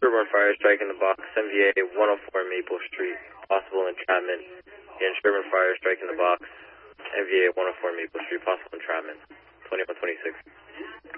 Sherborne Fire Strike in the box, MVA 104 Maple Street, possible entrapment. Again, Sherborne Fire Strike in the box, MVA 104 Maple Street, possible entrapment, 2126.